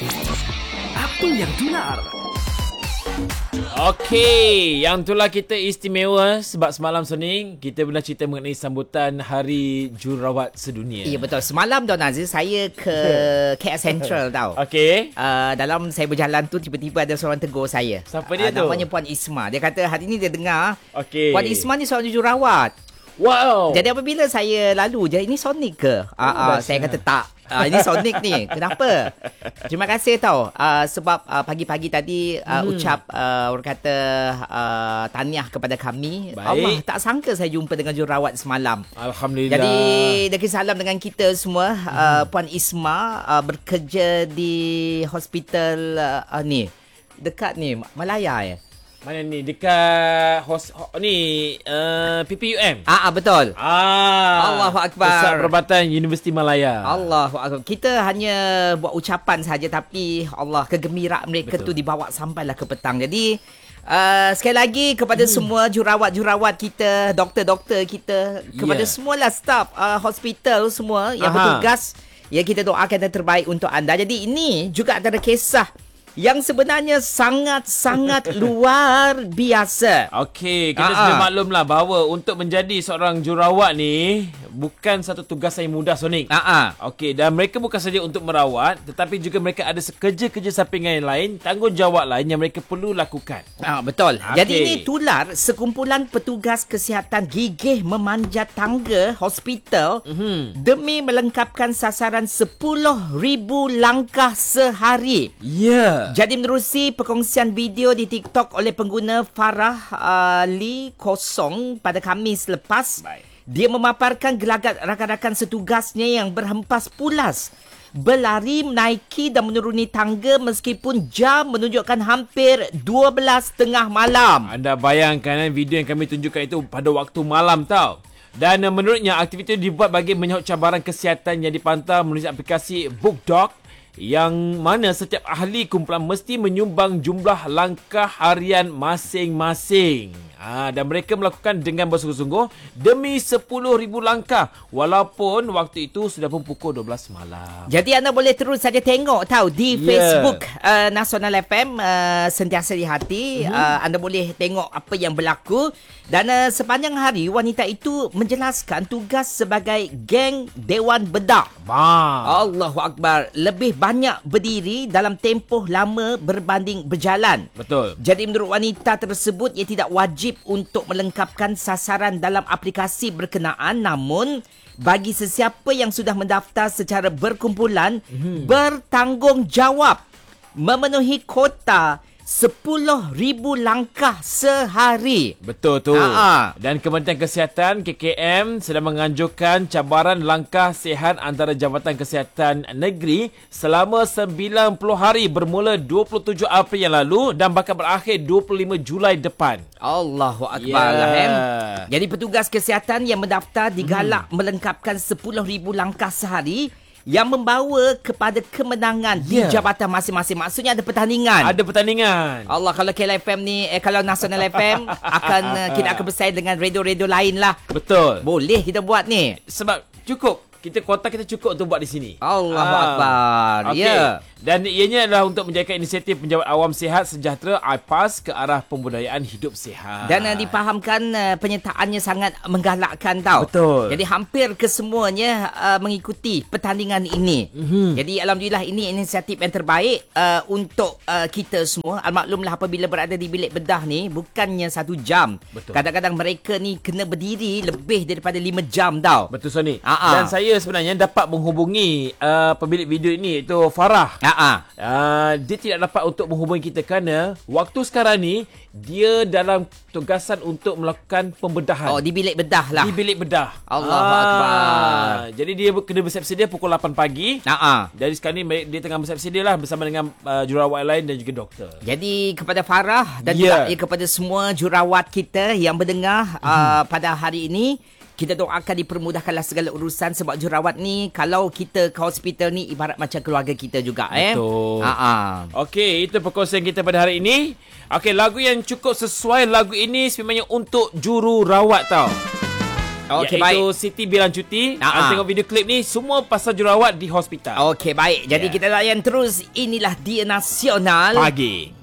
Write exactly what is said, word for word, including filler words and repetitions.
Apa yang tular? Okey, yang itulah kita istimewa sebab semalam Sonic kita pernah cerita mengenai sambutan Hari Jururawat Sedunia. Ya betul. Semalam Don Aziz saya ke K L Central tau. Okey. Uh, dalam saya berjalan tu tiba-tiba ada seorang tegur saya. Siapa dia uh, tu? Namanya Puan Isma. Dia kata hari ni dia dengar Okey. Puan Isma ni seorang jururawat. Wow. Jadi apabila saya lalu je, ini Sonic ke? Uh, uh, saya kata tak. Uh, ini Sonic ni. Kenapa? Terima kasih tau. Uh, sebab uh, pagi-pagi tadi uh, hmm. ucap uh, orang kata uh, tahniah kepada kami. Baik. Allah, tak sangka saya jumpa dengan jururawat semalam. Alhamdulillah. Jadi dia salam dengan kita semua. hmm. uh, Puan Isma uh, bekerja di hospital uh, ni. Dekat ni Malaya ya. Mana ni? Dekat hos, ho, ni uh, P P U M. Ah, ah betul. Ah. Allahu Akbar. Pusat Perubatan Universiti Malaya. Allahu Akbar. Kita hanya buat ucapan saja tapi Allah kegembiraan mereka betul. Tu dibawa sampailah ke petang. Jadi uh, sekali lagi kepada hmm. semua jurawat-jurawat kita, doktor-doktor kita, kepada yeah. semualah staf uh, hospital semua yang Aha. bertugas, ya kita doakan yang terbaik untuk anda. Jadi ini juga antara kisah yang sebenarnya sangat-sangat luar biasa. Okey, kita sudah maklumlah bahawa untuk menjadi seorang jururawat ni bukan satu tugas yang mudah, Sonic. Ah, Okey, dan mereka bukan saja untuk merawat, tetapi juga mereka ada kerja-kerja sampingan yang lain, tanggungjawab lain yang mereka perlu lakukan. Ah, betul. Okay. Jadi ini tular sekumpulan petugas kesihatan gigih memanjat tangga hospital mm-hmm. demi melengkapkan sasaran sepuluh ribu langkah sehari. Ya. Yeah. Jadi menerusi perkongsian video di TikTok oleh pengguna Farah uh, Lee Kosong pada Khamis lepas, Bye. dia memaparkan gelagat rakan-rakan setugasnya yang berhempas pulas berlari, menaiki dan menuruni tangga meskipun jam menunjukkan hampir dua belas tengah malam. Anda bayangkan video yang kami tunjukkan itu pada waktu malam tau. Dan uh, menurutnya aktiviti itu dibuat bagi menyahut cabaran kesihatan yang dipantau melalui aplikasi BookDog, yang mana setiap ahli kumpulan mesti menyumbang jumlah langkah harian masing-masing. Ha, dan mereka melakukan dengan bersungguh-sungguh demi sepuluh ribu langkah walaupun waktu itu sudah pun pukul dua belas malam. Jadi anda boleh terus saja tengok tahu di yeah. Facebook uh, Nasional F M uh, Sentiasa di Hati. Mm-hmm. uh, anda boleh tengok apa yang berlaku. Dan uh, sepanjang hari wanita itu menjelaskan tugas sebagai geng Dewan Bedak. Bah. Allahu Akbar. Lebih banyak berdiri dalam tempoh lama berbanding berjalan. Betul. Jadi menurut wanita tersebut ia tidak wajib untuk melengkapkan sasaran dalam aplikasi berkenaan, namun bagi sesiapa yang sudah mendaftar secara berkumpulan hmm. bertanggungjawab memenuhi kota sepuluh ribu langkah sehari. Betul tu. Aa. Dan Kementerian Kesihatan K K M sedang menganjurkan cabaran langkah sihat antara Jabatan Kesihatan Negeri selama sembilan puluh hari bermula dua puluh tujuh April yang lalu dan bakal berakhir dua puluh lima Julai depan. Allahu Akbar. Yeah. Jadi petugas kesihatan yang mendaftar digalak hmm. melengkapkan sepuluh ribu langkah sehari yang membawa kepada kemenangan yeah. di jabatan masing-masing. Maksudnya ada pertandingan. Ada pertandingan. Allah, kalau K L F M ni, eh, kalau Nasional F M akan uh, kita akan bersaing dengan radio-radio lain lah. Betul. Boleh kita buat ni. Sebab cukup. Kita kuota kita cukup untuk buat di sini. Allahu ah. Akbar. Okay. Ya. Dan ianya adalah untuk menjaga inisiatif Penjawat Awam Sihat Sejahtera I P A S ke arah pembudayaan hidup sihat. Dan uh, dipahamkan uh, penyertaannya sangat menggalakkan tau. Betul. Jadi hampir kesemuanya uh, mengikuti pertandingan ini. Mm-hmm. Jadi alhamdulillah ini inisiatif yang terbaik uh, untuk uh, kita semua. Almaklumlah apabila berada di bilik bedah ni bukannya satu jam. Betul. Kadang-kadang mereka ni kena berdiri lebih daripada lima jam tau. Betul Sony. Uh-uh. Dan saya sebenarnya dapat menghubungi uh, pemilik video ini, itu Farah. Uh-uh. Uh, dia tidak dapat untuk menghubungi kita kerana waktu sekarang ni dia dalam tugasan untuk melakukan pembedahan. Oh, di bilik bedah lah. Di bilik bedah. Allahu ah, Akbar. Jadi dia kena bersedia pukul lapan pagi. Uh-uh. Jadi sekarang ni dia tengah bersedia lah bersama dengan uh, jururawat lain dan juga doktor. Jadi kepada Farah dan yeah. juga kepada semua jururawat kita yang mendengar mm-hmm. uh, pada hari ini, kita doakan dipermudahkanlah segala urusan sebab jururawat ni kalau kita ke hospital ni ibarat macam keluarga kita juga. Betul. Eh? Uh-uh. Okey, itu perkongsian kita pada hari ini. Okey, lagu yang cukup sesuai lagu ini sebenarnya untuk jururawat tau. Okey, iaitu baik. Siti Bilang Cuti. Ah, Anda ah. tengok video klip ni, semua pasal jurawat di hospital. Okey, baik. Jadi Yeah. kita layan terus. Inilah Dia Nasional Pagi.